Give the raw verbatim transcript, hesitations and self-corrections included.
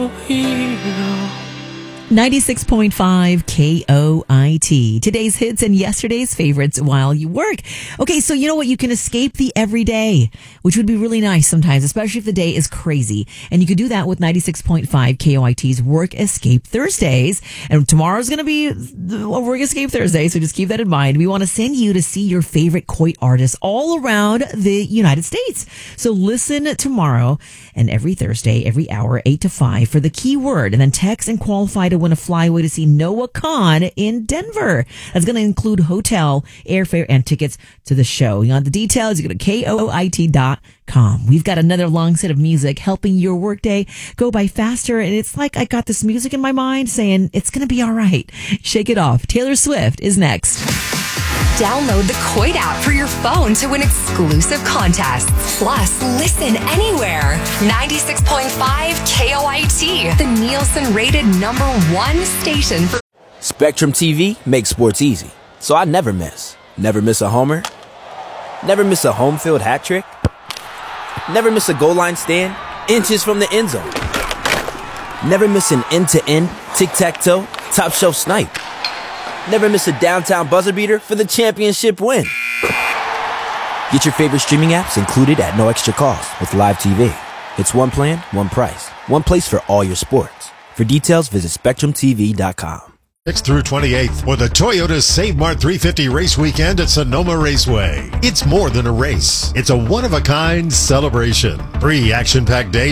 hero. ninety-six point five K O I T. Today's hits and yesterday's favorites while you work. Okay, so you know what? You can escape the everyday, which would be really nice sometimes, especially if the day is crazy. And you can do that with ninety-six point five K O I T's Work Escape Thursdays. And tomorrow's going to be a Work Escape Thursday, so just keep that in mind. We want to send you to see your favorite Coit artists all around the United States. So listen tomorrow and every Thursday, every hour, eight to five for the keyword, and then text and qualify to win a flyaway to see Noah Khan in Denver. That's going to include hotel, airfare, and tickets to the show. You want the details, you go to K O I T dot com. We've got another long set of music helping your workday go by faster, and it's like I got this music in my mind saying it's going to be all right. Shake it off. Taylor Swift is next. Download the Coit app for your phone to win exclusive contests. Plus, listen anywhere. ninety-six point five K O I T, the Nielsen-rated number one station for... Spectrum T V makes sports easy, so I never miss. Never miss a homer. Never miss a home field hat trick. Never miss a goal line stand inches from the end zone. Never miss an end-to-end, tic-tac-toe, top-shelf snipe. Never miss a downtown buzzer beater for the championship win. Get your favorite streaming apps included at no extra cost with Live T V. It's one plan, one price, one place for all your sports. For details, visit spectrum T V dot com. sixth through twenty-eighth for the Toyota Save Mart three fifty race weekend at Sonoma Raceway. It's more than a race. It's a one-of-a-kind celebration. Three action-packed days